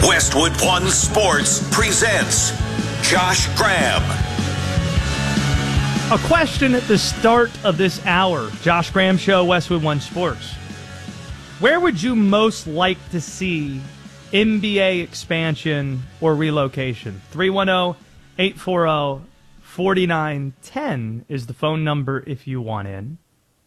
Westwood One Sports presents Josh Graham. A question at the start of this hour. Josh Graham Show, Westwood One Sports. Where would you most like to see NBA expansion or relocation? 310-840-4910 is the phone number if you want in.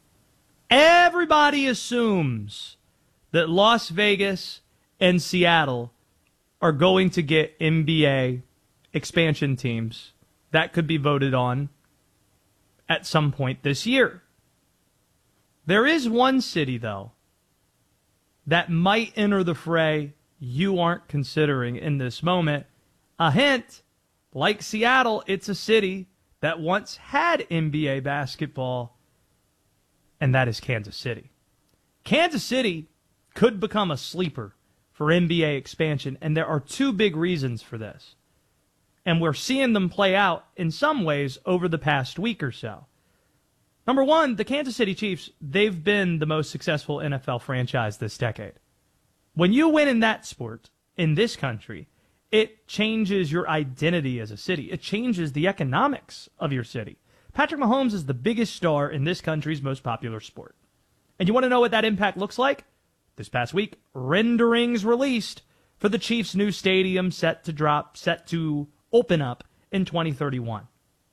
Everybody assumes that Las Vegas and Seattle are going to get NBA expansion teams. That could be voted on at some point this year. There is one city, though, that might enter the fray you aren't considering in this moment. A hint, like Seattle, it's a city that once had NBA basketball, and that is Kansas City. Kansas City could become a sleeper for NBA expansion, and there are two big reasons for this. And we're seeing them play out in some ways over the past week or so. Number one, the Kansas City Chiefs, they've been the most successful NFL franchise this decade. When you win in that sport, in this country, it changes your identity as a city. It changes the economics of your city. Patrick Mahomes is the biggest star in this country's most popular sport. And you want to know what that impact looks like? This past week, renderings released for the Chiefs' new stadium set to open up in 2031.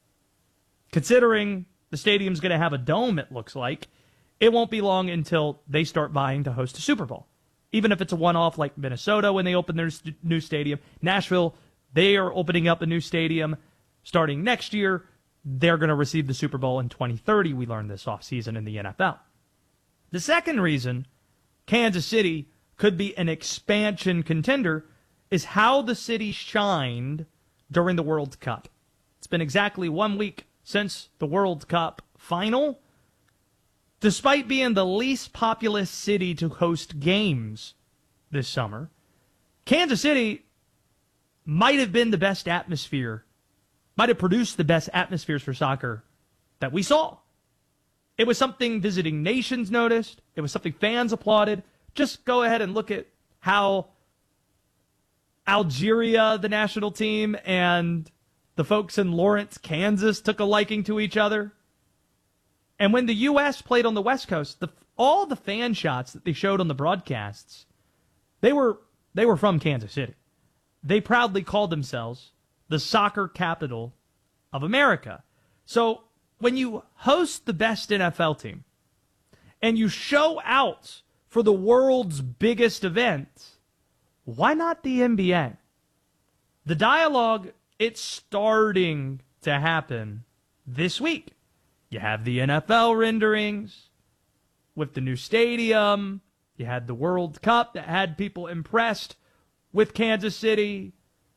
Considering the stadium's going to have a dome, it looks like, it won't be long until they start vying to host a Super Bowl. Even if it's a one-off like Minnesota when they open their new stadium. Nashville, they are opening up a new stadium starting next year. They're going to receive the Super Bowl in 2030. We learned this offseason in the NFL. The second reason Kansas City could be an expansion contender is how the city shined during the World Cup. It's been exactly 1 week since the World Cup final. Despite being the least populous city to host games this summer, Kansas City might have been the best atmosphere, might have produced the best atmospheres for soccer that we saw. It was something visiting nations noticed. It was something fans applauded. Just go ahead and look at how Algeria, the national team, and the folks in Lawrence, Kansas, took a liking to each other. And when the U.S. played on the West Coast, all the fan shots that they showed on the broadcasts, they were from Kansas City. They proudly called themselves the soccer capital of America. So when you host the best NFL team and you show out for the world's biggest event, why not the NBA? The dialogue, it's starting to happen this week. You have the NFL renderings with the new stadium. You had the World Cup that had people impressed with Kansas City.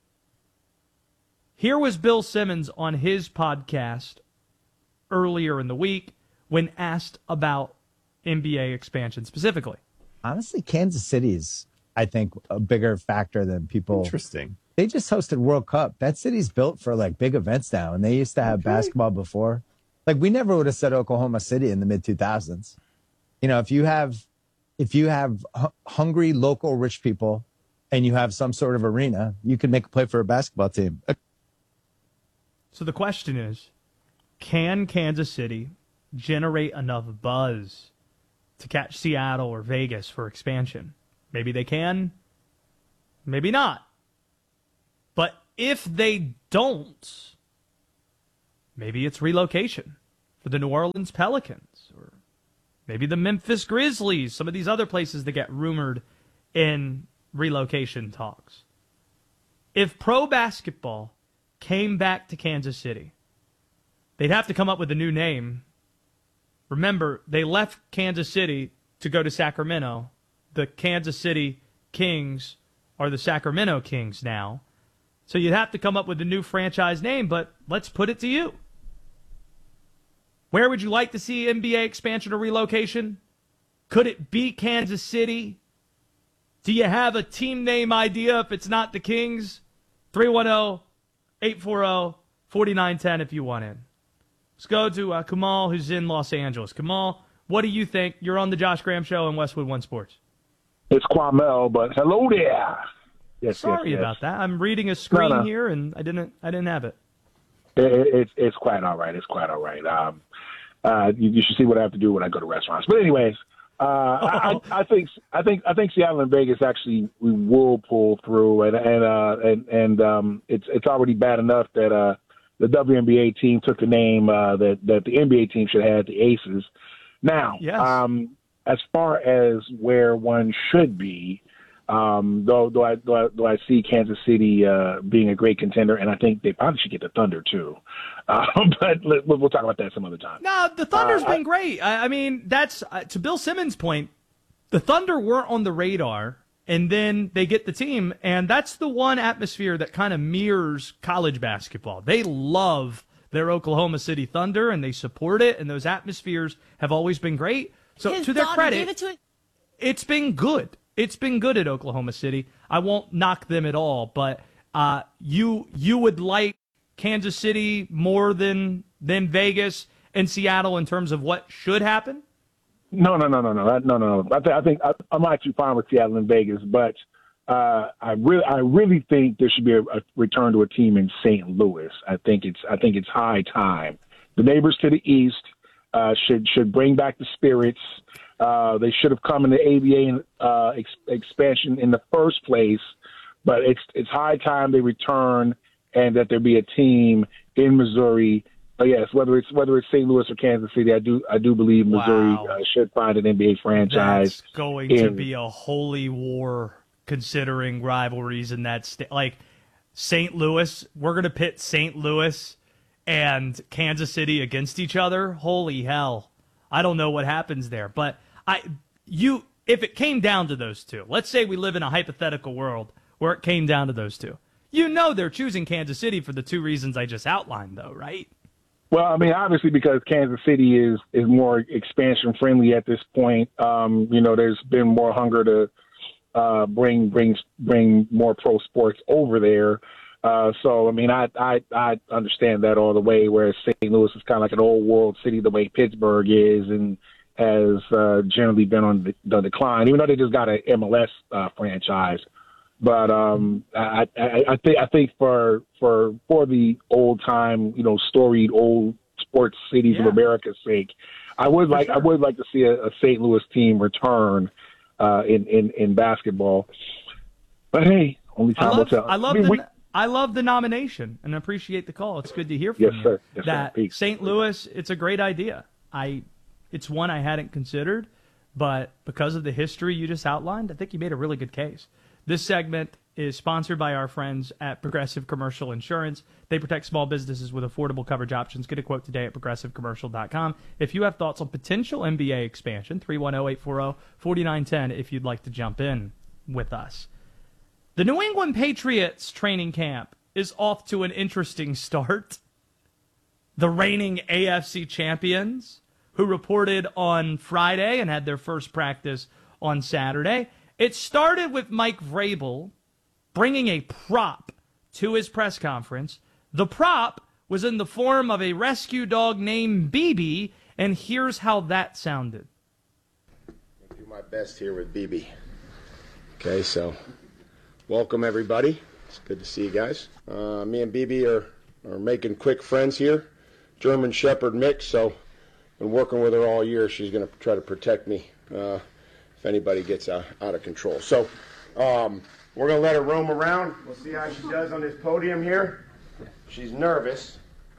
Here was Bill Simmons on his podcast earlier in the week when asked about NBA expansion specifically. Honestly, Kansas City's, I think, a bigger factor than people. Interesting. They just hosted World Cup. That city's built for like big events now, and they used to have basketball before. Like, we never would have said Oklahoma City in the mid 2000s. You know, if you have hungry local rich people and you have some sort of arena, you can make a play for a basketball team. So the question is, can Kansas City generate enough buzz to catch Seattle or Vegas for expansion? Maybe they can, maybe not. But if they don't, maybe it's relocation for the New Orleans Pelicans or maybe the Memphis Grizzlies, some of these other places that get rumored in relocation talks. If pro basketball came back to Kansas City, they'd have to come up with a new name. Remember, they left Kansas City to go to Sacramento. The Kansas City Kings are the Sacramento Kings now. So you'd have to come up with a new franchise name, but let's put it to you. Where would you like to see NBA expansion or relocation? Could it be Kansas City? Do you have a team name idea if it's not the Kings? 310-840-4910 if you want in. Let's go to Kamal, who's in Los Angeles. Kamal, what do you think? You're on the Josh Graham Show on Westwood One Sports. It's Kwamel, but hello there. Yes, Sorry yes. about that. I'm reading a screen No. here, and I didn't have it. It's quite all right. It's quite all right. You should see what I have to do when I go to restaurants. But anyways, I think Seattle and Vegas actually we will pull through, and it's already bad enough that the WNBA team took the name that the NBA team should have had, the Aces. Now, Yes. As far as where one should be, though I see Kansas City being a great contender, and I think they probably should get the Thunder too. But we'll talk about that some other time. No, the Thunder's been great. I mean, that's to Bill Simmons' point. The Thunder weren't on the radar, and then they get the team, and that's the one atmosphere that kind of mirrors college basketball. They love their Oklahoma City Thunder, and they support it, and those atmospheres have always been great. So His to their daughter credit, gave it to it. it's been good. It's been good at Oklahoma City. I won't knock them at all, but you would like Kansas City more than Vegas and Seattle in terms of what should happen? No. I think I'm actually fine with Seattle and Vegas, but I really think there should be a return to a team in St. Louis. I think it's high time. The neighbors to the east should bring back the spirits. They should have come in the ABA expansion in the first place, but it's high time they return and that there be a team in Missouri. Yes, whether it's St. Louis or Kansas City, I do believe Missouri should find an NBA franchise. That's going to be a holy war considering rivalries in that state. Like St. Louis, we're going to pit St. Louis and Kansas City against each other. Holy hell. I don't know what happens there, but if it came down to those two, let's say we live in a hypothetical world where it came down to those two. You know they're choosing Kansas City for the two reasons I just outlined, though, right? Well, I mean, obviously because Kansas City is more expansion friendly at this point. There's been more hunger to bring more pro sports over there. So, I mean, I understand that all the way, whereas St. Louis is kind of like an old world city the way Pittsburgh is and has generally been on the decline, even though they just got an MLS franchise. But I think for the old time, storied old sports cities of America's sake, I would like to see a St. Louis team return in basketball. But hey, only time will tell. I love the nomination and appreciate the call. It's good to hear from you. Sir. Yes, that sir. St. Louis, it's a great idea. It's one I hadn't considered, but because of the history you just outlined, I think you made a really good case. This segment is sponsored by our friends at Progressive Commercial Insurance. They protect small businesses with affordable coverage options. Get a quote today at progressivecommercial.com. If you have thoughts on potential NBA expansion, 310-840-4910 if you'd like to jump in with us. The New England Patriots training camp is off to an interesting start. The reigning AFC champions, who reported on Friday and had their first practice on Saturday. It started with Mike Vrabel bringing a prop to his press conference. The prop was in the form of a rescue dog named BB, and here's how that sounded. I'll do my best here with BB. Okay, so welcome everybody. It's good to see you guys. Me and BB are making quick friends here. German Shepherd mix, so been working with her all year. She's going to try to protect me if anybody gets out of control. So we're going to let her roam around. We'll see how she does on this podium here. She's nervous.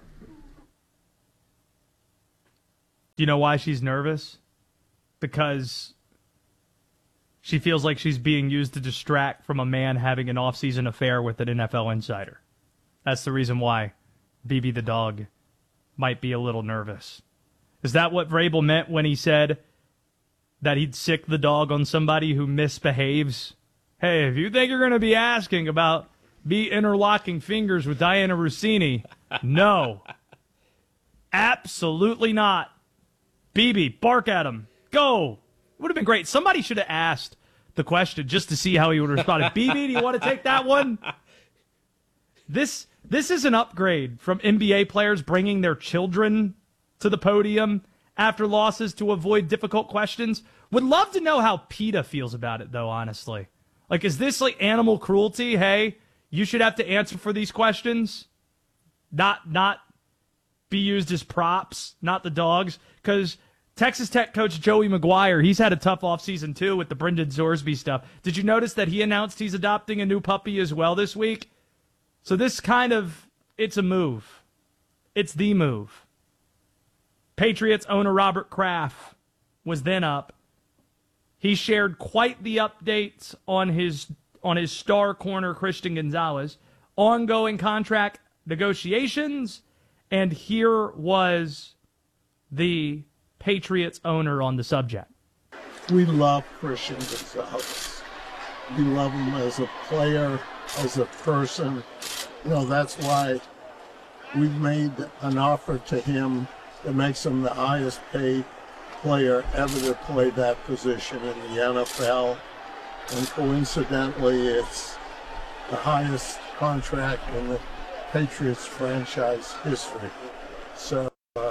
Do you know why she's nervous? Because she feels like she's being used to distract from a man having an off-season affair with an NFL insider. That's the reason why BB the dog might be a little nervous. Is that what Vrabel meant when he said that he'd sick the dog on somebody who misbehaves? Hey, if you think you're going to be asking about me interlocking fingers with Diana Rossini, no. Absolutely not. BB, bark at him. Go. It would have been great. Somebody should have asked the question just to see how he would have responded. BB, do you want to take that one? This is an upgrade from NBA players bringing their children to the podium after losses to avoid difficult questions. Would love to know how PETA feels about it, though, honestly. Like, is this like animal cruelty? Hey, you should have to answer for these questions. Not be used as props, not the dogs. Because Texas Tech coach Joey McGuire, he's had a tough offseason too with the Brendan Zorsby stuff. Did you notice that he announced he's adopting a new puppy as well this week? So this it's a move. It's the move. Patriots owner Robert Kraft was then up. He shared quite the updates on his star corner, Christian Gonzalez, ongoing contract negotiations, and here was the Patriots owner on the subject. We love Christian Gonzalez. We love him as a player, as a person. That's why we've made an offer to him that makes him the highest paid player ever to play that position in the NFL. And coincidentally, it's the highest contract in the Patriots franchise history. So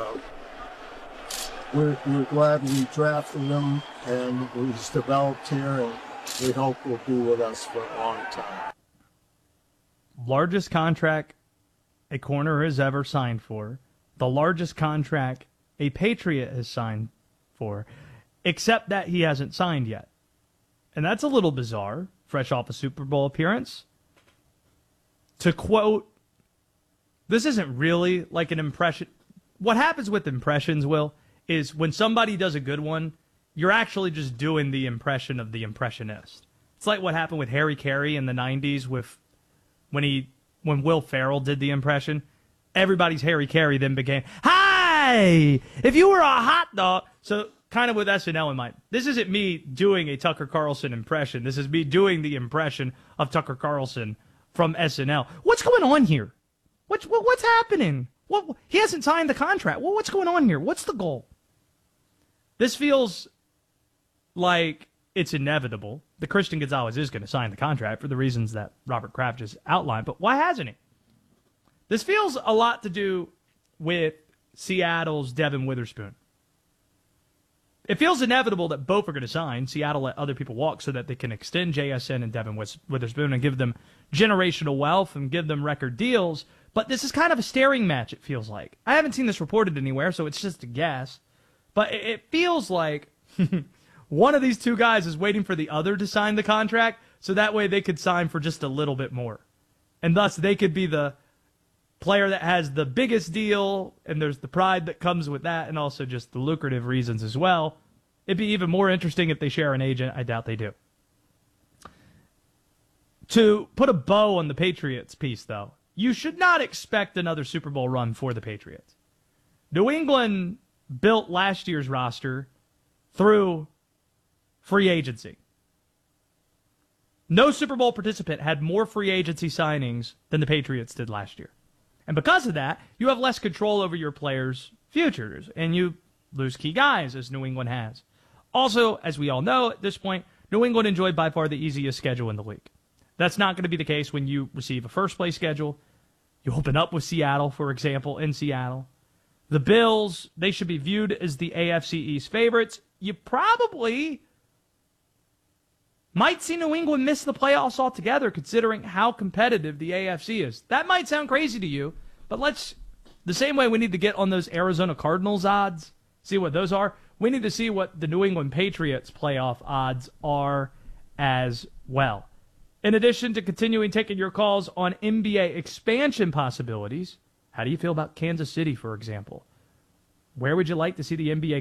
we're glad we drafted him and he's developed here, and we hope he'll be with us for a long time. Largest contract a corner has ever signed for. The largest contract a Patriot has signed for, except that he hasn't signed yet. And that's a little bizarre, fresh off a Super Bowl appearance. To quote, this isn't really like an impression. What happens with impressions, Will, is when somebody does a good one, you're actually just doing the impression of the impressionist. It's like what happened with Harry Carey in the 90s when Will Ferrell did the impression. Everybody's Harry Carey then became, "Hi! If you were a hot dog." So kind of with SNL in mind. This isn't me doing a Tucker Carlson impression. This is me doing the impression of Tucker Carlson from SNL. What's going on here? What's happening? He hasn't signed the contract. What's going on here? What's the goal? This feels like it's inevitable that Christian Gonzalez is going to sign the contract for the reasons that Robert Kraft just outlined. But why hasn't he? This feels a lot to do with Seattle's Devin Witherspoon. It feels inevitable that both are going to sign. Seattle let other people walk so that they can extend JSN and Devin Witherspoon and give them generational wealth and give them record deals. But this is kind of a staring match, it feels like. I haven't seen this reported anywhere, so it's just a guess. But it feels like one of these two guys is waiting for the other to sign the contract, so that way they could sign for just a little bit more. And thus they could be the player that has the biggest deal, and there's the pride that comes with that, and also just the lucrative reasons as well. It'd be even more interesting if they share an agent. I doubt they do. To put a bow on the Patriots piece, though, you should not expect another Super Bowl run for the Patriots. New England built last year's roster through free agency. No Super Bowl participant had more free agency signings than the Patriots did last year. And because of that, you have less control over your players' futures, and you lose key guys, as New England has. Also, as we all know at this point, New England enjoyed by far the easiest schedule in the league. That's not going to be the case when you receive a first-place schedule. You open up with Seattle, for example, in Seattle. The Bills, they should be viewed as the AFC East favorites. You probably might see New England miss the playoffs altogether, considering how competitive the AFC is. That might sound crazy to you, but the same way we need to get on those Arizona Cardinals odds, see what those are, we need to see what the New England Patriots playoff odds are as well. In addition to continuing taking your calls on NBA expansion possibilities, how do you feel about Kansas City, for example? Where would you like to see the NBA